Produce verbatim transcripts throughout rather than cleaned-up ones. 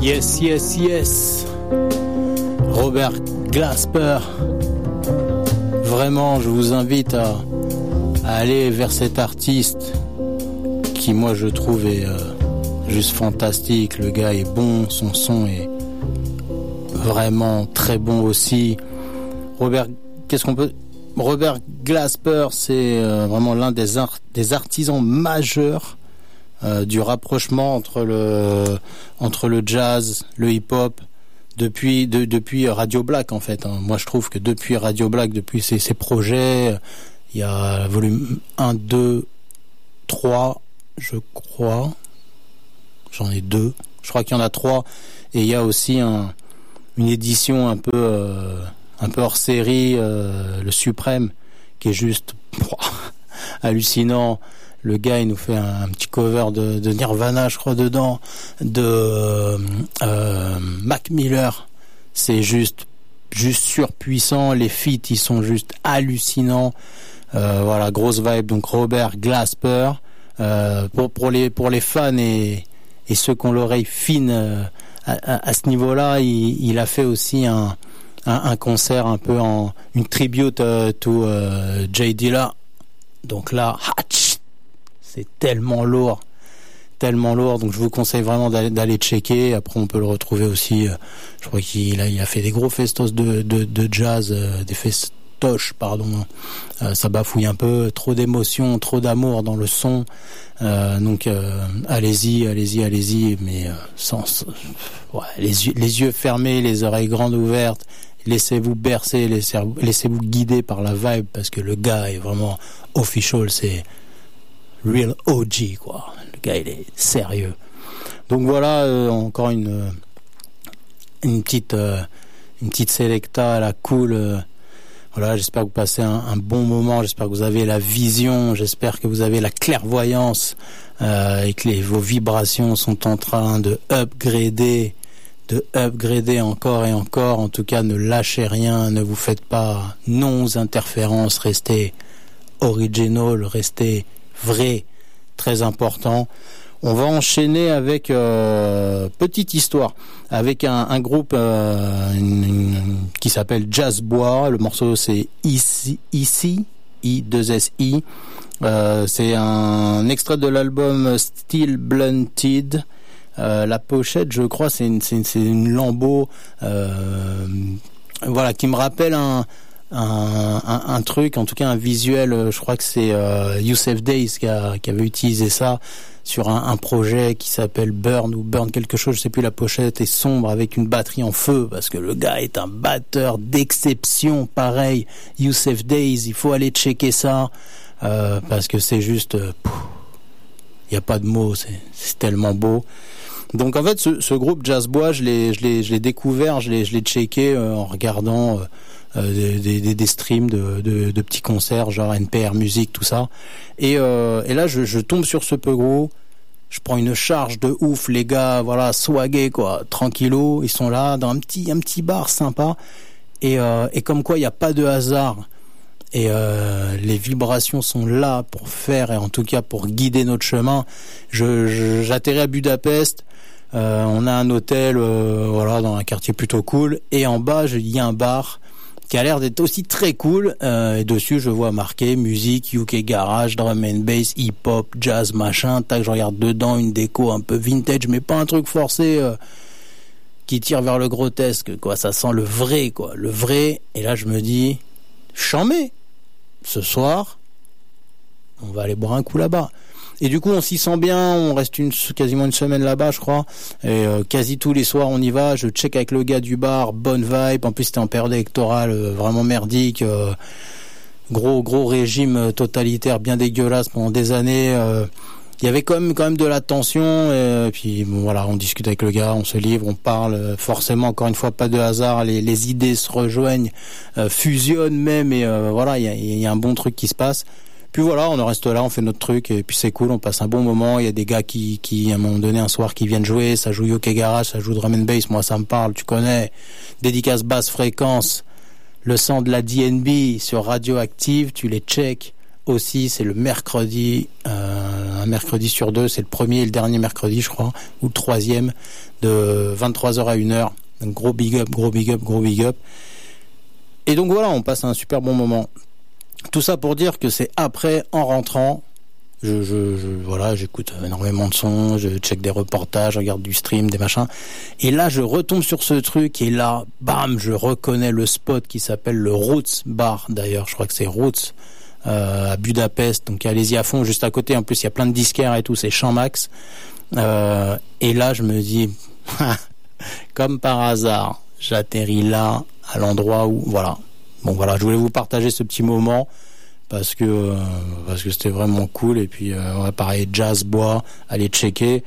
Yes, yes, yes. Robert Glasper. Vraiment, je vous invite à, à aller vers cet artiste qui, moi, je trouve est euh, juste fantastique. Le gars est bon, son son est vraiment très bon aussi. Robert, qu'est-ce qu'on peut... Robert Glasper, c'est euh, vraiment l'un des, art... des artisans majeurs Euh, du rapprochement entre le entre le jazz, le hip-hop depuis de, depuis Radio Black en fait. Hein. Moi je trouve que depuis Radio Black, depuis ses, ses projets, il y a volume un, deux, trois, je crois. J'en ai deux. Je crois qu'il y en a trois et il y a aussi un une édition un peu euh, un peu hors série, euh, le Suprême, qui est juste hallucinant. Le gars, il nous fait un, un petit cover de, de Nirvana, je crois, dedans, de euh, Mac Miller. C'est juste, juste surpuissant. Les feats, ils sont juste hallucinants. Euh, voilà, grosse vibe. Donc Robert Glasper. Euh, pour pour les pour les fans et et ceux qui ont l'oreille fine euh, à, à, à ce niveau-là, il, il a fait aussi un un, un concert un peu en une tribute uh, to uh, Jay Dilla. Donc là, hatch. C'est tellement lourd, tellement lourd. Donc je vous conseille vraiment d'aller, d'aller checker. Après on peut le retrouver aussi. Euh, je crois qu'il a, il a fait des gros festos de, de, de jazz, euh, des festoches, pardon. Euh, ça bafouille un peu, trop d'émotions, trop d'amour dans le son. Euh, donc euh, allez-y, allez-y, allez-y. Mais euh, sans, sans ouais, les yeux, les yeux fermés, les oreilles grandes ouvertes. Laissez-vous bercer, laissez, laissez-vous guider par la vibe parce que le gars est vraiment official. C'est real O G quoi. Le gars il est sérieux. Donc voilà euh, encore une euh, une petite euh, une petite selecta à la cool. Euh, voilà, j'espère que vous passez un, un bon moment. J'espère que vous avez la vision. J'espère que vous avez la clairvoyance euh, et que les, vos vibrations sont en train de upgrader, de upgrader encore et encore. En tout cas, ne lâchez rien. Ne vous faites pas non aux interférences. Restez original. Restez vrai, très important. On va enchaîner avec euh, petite histoire, avec un, un groupe euh, une, une, qui s'appelle Jazz Bois. Le morceau c'est Ici, Ici, I deux S I. Euh, c'est un extrait de l'album Still Blunted. Euh, la pochette, je crois, c'est une, c'est une, c'est une lambeau, euh, voilà, qui me rappelle un Un, un, un truc, en tout cas un visuel, je crois que c'est euh, Youssef Days qui, a, qui avait utilisé ça sur un, un projet qui s'appelle Burn ou Burn quelque chose, je sais plus. La pochette est sombre avec une batterie en feu parce que le gars est un batteur d'exception. Pareil, Youssef Days, il faut aller checker ça euh, parce que c'est juste, il euh, y a pas de mots, c'est, c'est tellement beau. Donc en fait, ce, ce groupe Jazz Bois, je l'ai, je l'ai, je l'ai découvert, je l'ai, je l'ai checké euh, en regardant euh, euh, des, des, des streams de, de, de petits concerts, genre N P R Music, tout ça. Et, euh, et là, je, je tombe sur ce peu gros. Je prends une charge de ouf, les gars, voilà, swagués quoi, tranquillos. Ils sont là dans un petit, un petit bar sympa. Et, euh, et comme quoi, il n'y a pas de hasard. Et euh, les vibrations sont là pour faire, et en tout cas pour guider notre chemin. Je, je, j'atterris à Budapest. Euh, on a un hôtel, euh, voilà, dans un quartier plutôt cool. Et en bas, il y a un bar qui a l'air d'être aussi très cool. Euh, et dessus, je vois marqué musique, U K garage, drum and bass, hip-hop, jazz, machin. Tac, je regarde dedans une déco un peu vintage, mais pas un truc forcé euh, qui tire vers le grotesque, quoi. Ça sent le vrai, quoi. Le vrai. Et là, je me dis, chambé. Ce soir, on va aller boire un coup là-bas. Et du coup, on s'y sent bien, on reste une, quasiment une semaine là-bas, je crois. Et euh, quasi tous les soirs, on y va. Je check avec le gars du bar, bonne vibe. En plus, c'était en période électorale, euh, vraiment merdique. Euh, gros, gros régime totalitaire, bien dégueulasse pendant des années. Euh, il y avait quand même, quand même de la tension. Et puis, bon, voilà, on discute avec le gars, on se livre, on parle. Forcément, encore une fois, pas de hasard. Les, les idées se rejoignent, euh, fusionnent même. Et euh, voilà, il y a, y a un bon truc qui se passe. Puis voilà, on reste là, on fait notre truc, et puis c'est cool, on passe un bon moment. Il y a des gars qui, qui à un moment donné, un soir, qui viennent jouer, ça joue U K Garage, ça joue drum and bass, moi ça me parle, tu connais. Dédicace basse fréquence, le son de la D N B sur Radioactive, tu les check. aussi, c'est le mercredi, euh, un mercredi sur deux, c'est le premier et le dernier mercredi, je crois, ou le troisième, de vingt-trois heures à une heure. Donc gros big up, gros big up, gros big up. Et donc voilà, on passe un super bon moment. Tout ça pour dire que c'est après, en rentrant, je, je, je voilà, j'écoute énormément de sons, je check des reportages, je regarde du stream, des machins. Et là, je retombe sur ce truc et là, bam, je reconnais le spot qui s'appelle le Roots Bar. D'ailleurs, je crois que c'est Roots euh, à Budapest. Donc allez-y à fond, juste à côté. En plus, il y a plein de disquaires et tout, c'est Champ Max. Euh, et là, je me dis, comme par hasard, j'atterris là, à l'endroit où, voilà. Bon, voilà, je voulais vous partager ce petit moment. Parce que euh, parce que c'était vraiment cool. Et puis euh, ouais, pareil, Jazz Bois, allez checker.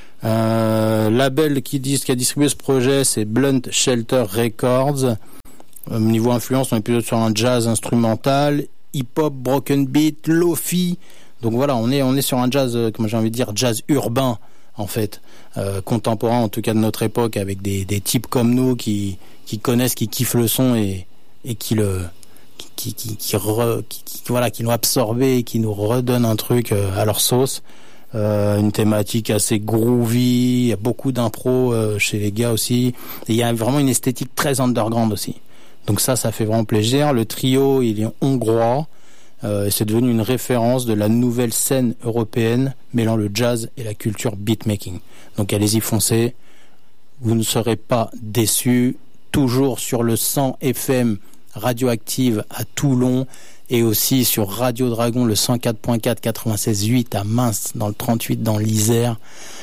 Euh, label qui dit qui a distribué ce projet, c'est Blunt Shelter Records. Euh, niveau influence, on est plutôt sur un jazz instrumental, hip-hop, broken beat, lo-fi. Donc voilà, on est on est sur un jazz, euh, comment j'ai envie de dire, jazz urbain en fait, euh, contemporain en tout cas de notre époque, avec des des types comme nous qui qui connaissent, qui kiffent le son et et qui le Qui, qui, qui, re, qui, qui, voilà, qui l'ont absorbé et qui nous redonnent un truc euh, à leur sauce. Euh, une thématique assez groovy, il y a beaucoup d'impro euh, chez les gars aussi. Et il y a vraiment une esthétique très underground aussi. Donc ça, ça fait vraiment plaisir. Le trio, il est hongrois. Euh, c'est devenu une référence de la nouvelle scène européenne mêlant le jazz et la culture beatmaking. Donc allez-y, foncez. Vous ne serez pas déçus. Toujours sur le cent F M Radioactive à Toulon et aussi sur Radio Dragon le cent quatre point quatre quatre-vingt-seize huit à Mince dans le trente-huit dans l'Isère.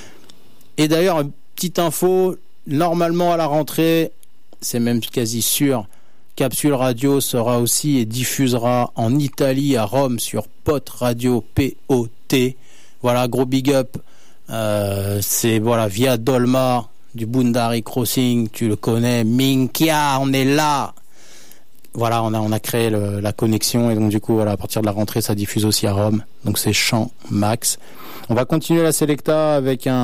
Et d'ailleurs, petite info, normalement à la rentrée, c'est même quasi sûr, Capsule Radio sera aussi et diffusera en Italie à Rome sur Pot Radio, P O T. Voilà, gros big up. Euh, c'est voilà via Dolma du Boundary Crossing, tu le connais, Minkia, on est là. Voilà, on a on a créé le, la connexion et donc du coup voilà, à partir de la rentrée ça diffuse aussi à Rome. Donc c'est Champ Max. On va continuer la Selecta avec un,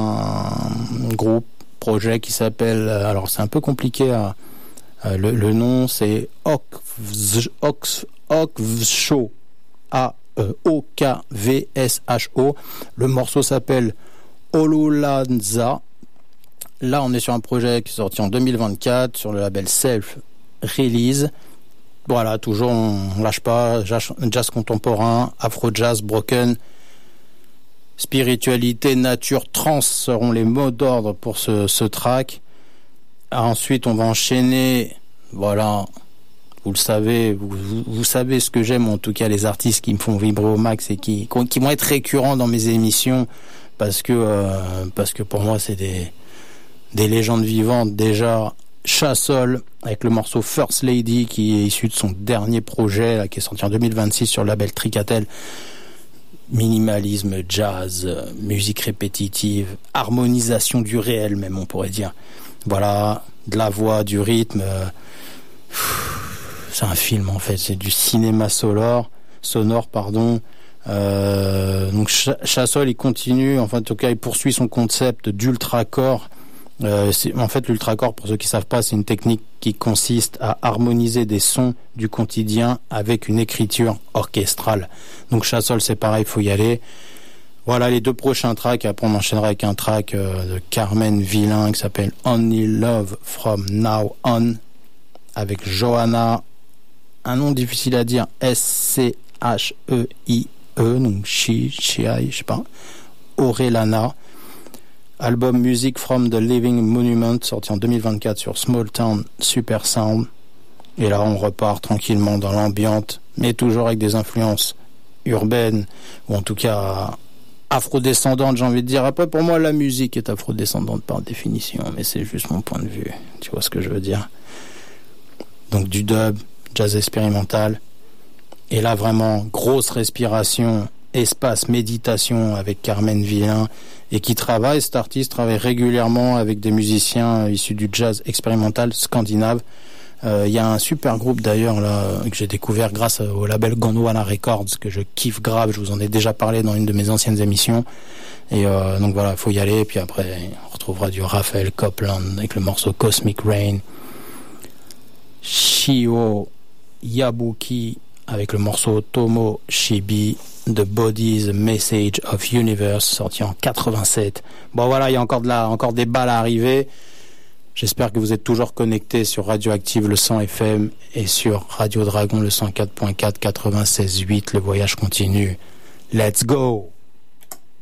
un groupe projet qui s'appelle, alors c'est un peu compliqué à, à le, le nom, c'est Okvsho, A O K V S H O. Le morceau s'appelle Olulanza. Là, on est sur un projet qui est sorti en deux mille vingt-quatre sur le label Self Release. Voilà, toujours on lâche pas, jazz, jazz contemporain, afro-jazz, broken, spiritualité, nature, trance seront les mots d'ordre pour ce, ce track. Ensuite, on va enchaîner, voilà, vous le savez, vous, vous, vous savez ce que j'aime, en tout cas les artistes qui me font vibrer au max et qui, qui vont être récurrents dans mes émissions parce que, euh, parce que pour moi c'est des, des légendes vivantes. Déjà, Chassol avec le morceau First Lady qui est issu de son dernier projet là, qui est sorti en deux mille vingt-six sur le label Tricatel. Minimalisme, jazz, musique répétitive, harmonisation du réel même on pourrait dire. Voilà, de la voix, du rythme. Euh, c'est un film en fait, c'est du cinéma sonore, sonore pardon. Euh, donc Ch- Chassol il continue, enfin en tout cas il poursuit son concept d'ultracore. Euh, c'est, en fait, l'ultracore, pour ceux qui savent pas, c'est une technique qui consiste à harmoniser des sons du quotidien avec une écriture orchestrale. Donc Chassol, c'est pareil, il faut y aller. Voilà les deux prochains tracks. Après, on enchaînera avec un track euh, de Carmen Villain qui s'appelle Only Love From Now On avec Johanna, un nom difficile à dire, S C H E I E, donc Chi, Chi, je sais pas, Orelana. Album Music from the Living Monument, sorti en deux mille vingt-quatre sur Small Town Super Sound. Et là, on repart tranquillement dans l'ambiance, mais toujours avec des influences urbaines, ou en tout cas afrodescendantes, j'ai envie de dire. Après, pour moi, la musique est afrodescendante par définition, mais c'est juste mon point de vue. Tu vois ce que je veux dire? Donc du dub, jazz expérimental. Et là, vraiment, grosse respiration, espace, méditation avec Carmen Villain, et qui travaille, cet artiste travaille régulièrement avec des musiciens issus du jazz expérimental scandinave. Il euh, y a un super groupe d'ailleurs là que j'ai découvert grâce au label Gondwana Records que je kiffe grave, je vous en ai déjà parlé dans une de mes anciennes émissions. Et euh, donc voilà, faut y aller. Et puis après, on retrouvera du Raphaël Copland avec le morceau Cosmic Rain. Shio Yabuki avec le morceau Tomo Shibi, The Body's Message of Universe, sorti en quatre-vingt-sept. Bon voilà, il y a encore de la, encore des balles à arriver. J'espère que vous êtes toujours connectés sur Radioactive le cent F M et sur Radio Dragon le cent quatre point quatre, quatre-vingt-seize huit. Le voyage continue. Let's go!